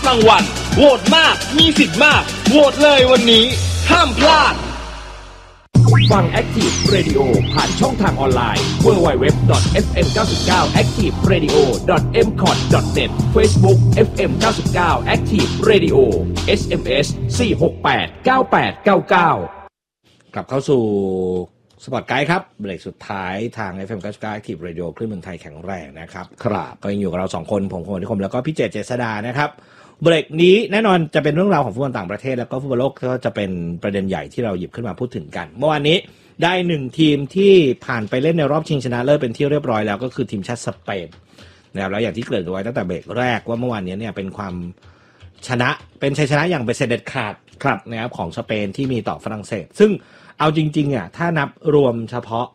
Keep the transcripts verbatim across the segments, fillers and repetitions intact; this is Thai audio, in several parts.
รางวัลโหวตมากมีสิทธิ์มากโหวตเลยวันนี้ห้ามพลาดฟัง Active Radio ผ่านช่องทางออนไลน์ ดับเบิลยู ดับเบิลยู ดับเบิลยู ดอท เอฟ เอ็ม เก้าสิบเก้า แอคทีฟเรดิโอ ดอท เอ็ม คอ ที ดอท เน็ต Facebook เอฟ เอ็ม เก้าสิบเก้า Active Radio เอส เอ็ม เอส สี่ หก แปด เก้า แปด เก้า เก้ากลับเข้าสู่สปอร์ตไกด์ครับเบรกสุดท้ายทาง เอฟ เอ็ม เก้าสิบเก้า Active Radio คลื่นเมืองไทยแข็งแรงนะครับครับก็ยังอยู่กับเราสองคนผมคนที่คมแล้วก็พี่เจษเจษฎานะครับเบรกนี้แน่นอนจะเป็นเรื่องราวของฟุตบอลต่างประเทศแล้วก็ฟุตบอลโลกก็จะเป็นประเด็นใหญ่ที่เราหยิบขึ้นมาพูดถึงกันเมื่อวานนี้ได้หนึ่งทีมที่ผ่านไปเล่นในรอบชิงชนะเลิศเป็นที่เรียบร้อยแล้วก็คือทีมชาติสเปนนะครับแล้วอย่างที่เกริ่นไว้ตั้งแต่เบรกแรกว่าเมื่อวานนี้เนี่ยเป็นความชนะเป็นชัยชนะอย่างเป็นเด็ดขาดครับนะครับของสเปนที่มีต่อฝรั่งเศสซึ่งเอาจริงๆอ่ะถ้านับรวมเฉพาะ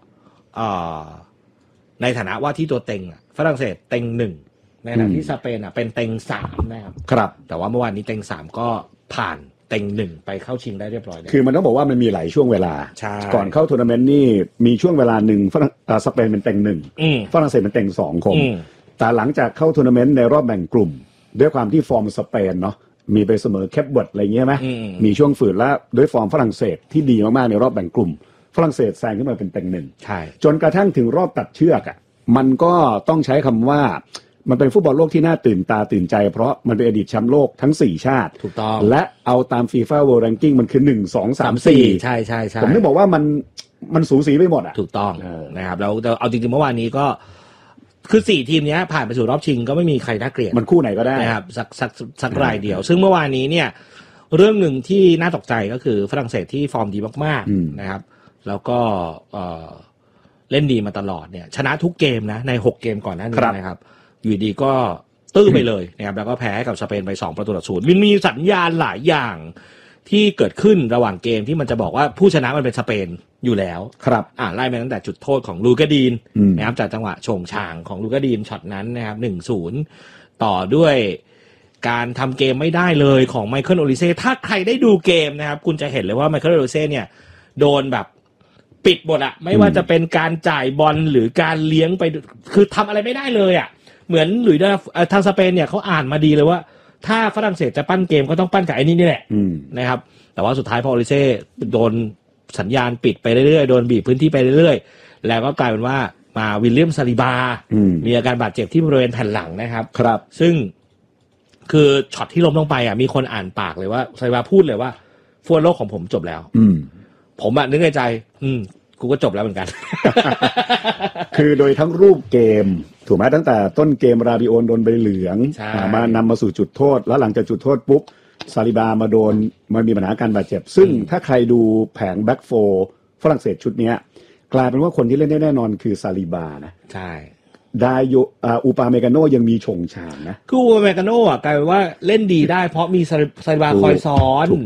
ในฐานะว่าที่ตัวเต็งอ่ะฝรั่งเศสเต็งหนึ่งในขณะที่สเปนอ่ะเป็นเต็งสามนะครับครับแต่ว่าเมื่อวานนี้เต็งสามก็ผ่านเต็งหนึ่งไปเข้าชิงได้เรียบร้อยแล้วคือมันต้องบอกว่ามันมีหลายช่วงเวลาก่อนเข้าทัวร์นาเมนต์นี่มีช่วงเวลาหนึ่งฝรั่งสเปนเป็นเต็งหนึ่งฝรั่งเศสเป็นเต็งสองคงแต่หลังจากเข้าทัวร์นาเมนต์ในรอบแบ่งกลุ่มด้วยความที่ฟอร์มสเปนเนาะมีไปเสมอแคปเวิร์ดอะไรเงี้ยไหมมีช่วงฝืนแล้วด้วยฟอร์มฝรั่งเศสที่ดีมากๆในรอบแบ่งกลุ่มฝรั่งเศสแซงขึ้นมาเป็นเต็งหนึ่งจนกระทั่งถึงรอบตัดเชือกอ่ะมันก็ต้องใช้คำว่ามันเป็นฟุตบอลโลกที่น่าตื่นตาตื่นใจเพราะมันเป็นอดีตแชมป์โลกทั้งสี่ชาติถูกต้องและเอาตาม FIFA World Ranking มันคือหนึ่ง สอง สาม สี่ใช่ๆๆผมนึกบอกว่ามันมันสูสีไปหมดอ่ะถูกต้องนะครับแล้วเอาจริงๆเมื่อวานนี้ก็คือสี่ทีมนี้ผ่านไปสู่รอบชิงก็ไม่มีใครน่าเกลียดมันคู่ไหนก็ได้นะครับสักสักสักรายเดียวซึ่งเมื่อวานนี้เนี่ยเรื่องหนึ่งที่น่าตกใจก็คือฝรั่งเศสที่ฟอร์มดีมากๆนะครับแล้วก็เอ่อเล่นดีมาตลอดเนี่ยชนะทุกเกมนะในหกเกมก่อนหน้านี้นะครับอยู่ดีก็ตื้อไปเลยนะครับแล้วก็แพ้ให้กับสเปนไปสองประตูต่อศูนย์มันมีสัญญาณหลายอย่างที่เกิดขึ้นระหว่างเกมที่มันจะบอกว่าผู้ชนะมันเป็นสเปนอยู่แล้วครับอ่าไล่มาตั้งแต่จุดโทษของลูกาดีนนะครับจากจังหวะโฉงฉางของลูกาดีนช็อตนั้นนะครับ หนึ่งศูนย์ ต่อด้วยการทำเกมไม่ได้เลยของไมเคิลโอลิเซ่ถ้าใครได้ดูเกมนะครับคุณจะเห็นเลยว่าไมเคิลโอลิเซ่เนี่ยโดนแบบปิดหมดอะไม่ว่าจะเป็นการจ่ายบอลหรือการเลี้ยงไปคือทำอะไรไม่ได้เลยอะเหมือนหลุยส์ทางสเปนเนี่ยเขาอ่านมาดีเลยว่าถ้าฝรั่งเศสจะปั้นเกมก็ต้องปั้นกับไอ้นี่นี่แหละนะครับแต่ว่าสุดท้ายพอโอลิเซ่โดนสัญญาณปิดไปเรื่อยๆโดนบีบพื้นที่ไปเรื่อยๆแล้วก็กลายเป็นว่ามาวิลเลียมซาลิบามีอาการบาดเจ็บที่บริเวณแผ่นหลังนะครับครับซึ่งคือช็อตที่ล้มลงไปอ่ะมีคนอ่านปากเลยว่าซาลิบาพูดเลยว่าฟุตบอลโลกของผมจบแล้วผมอ่ะนึกในใจอืมกูก็จบแล้วเหมือนกันคือโดยทั้งรูปเกมถูกไหมตั้งแต่ต้นเกมราบิโอนโดนใบเหลืองมานำมาสู่จุดโทษแล้วหลังจากจุดโทษปุ๊บซาลิบามาโดนมันมีปัญหาการบาดเจ็บซึ่งถ้าใครดูแผงแบ็กโฟร์ฝรั่งเศสชุดนี้กลายเป็นว่าคนที่เล่นได้แน่นอนคือซาลิบานะใช่ไดโยอูปาเมกาโนยังมีชงชางนะคืออูปาเมกาโนอ่ะกลายเป็นว่าเล่นดีได้เพราะมีซาลิบาคอยซ้อน